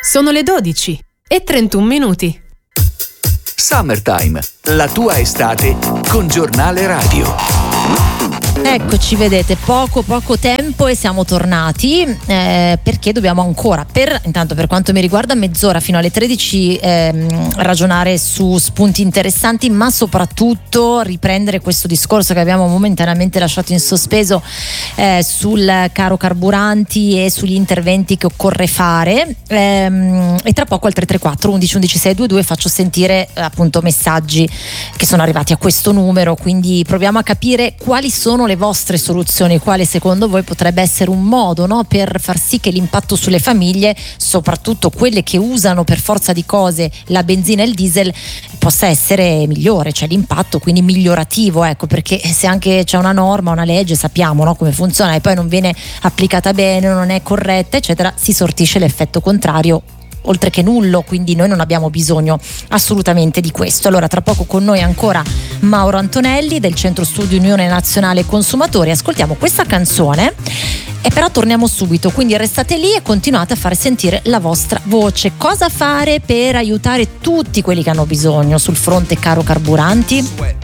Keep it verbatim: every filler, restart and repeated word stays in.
Sono le dodici e trentuno minuti. Summertime, la tua estate con Giornale Radio. Eccoci, vedete, poco poco tempo e siamo tornati eh, perché dobbiamo ancora, per intanto per quanto mi riguarda, mezz'ora fino alle tredici ehm, ragionare su spunti interessanti, ma soprattutto riprendere questo discorso che abbiamo momentaneamente lasciato in sospeso eh, sul caro carburanti e sugli interventi che occorre fare ehm, e tra poco al tre tre quattro undici undici sei due due faccio sentire eh, appunto messaggi che sono arrivati a questo numero, quindi proviamo a capire quali sono le vostre soluzioni, quale secondo voi potrebbe essere un modo, no, per far sì che l'impatto sulle famiglie, soprattutto quelle che usano per forza di cose la benzina e il diesel, possa essere migliore, cioè l'impatto quindi migliorativo, ecco, perché se anche c'è una norma, una legge, sappiamo, no, come funziona e poi non viene applicata bene, non è corretta, eccetera, si sortisce l'effetto contrario oltre che nullo, quindi noi non abbiamo bisogno assolutamente di questo. Allora tra poco con noi ancora Mauro Antonelli del Centro Studi Unione Nazionale Consumatori, ascoltiamo questa canzone e però torniamo subito, quindi restate lì e continuate a fare sentire la vostra voce. Cosa fare per aiutare tutti quelli che hanno bisogno sul fronte caro carburanti?